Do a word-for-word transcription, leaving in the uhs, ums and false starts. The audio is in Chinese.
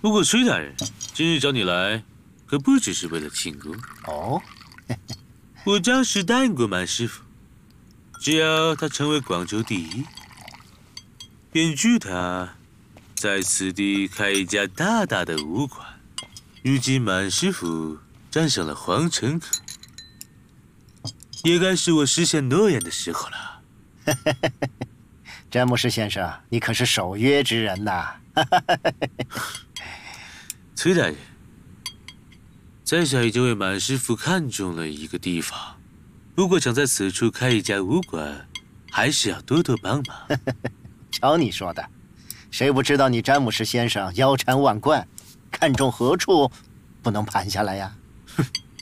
不过崔大人今日找你来，可不只是为了庆功哦。 我将士答应过满师傅，只要他成为广州第一，便助他在此地开一家大大的武馆。如今满师傅站上了皇城客，也该是我实现诺言的时候了。 詹姆士先生，你可是守约之人呐！ 崔大人，在下已经为满师傅看中了一个地方，不过想在此处开一家武馆，还是要多多帮忙。 瞧你说的，谁不知道你詹姆士先生腰缠万贯，看中何处不能盘下来呀？哼。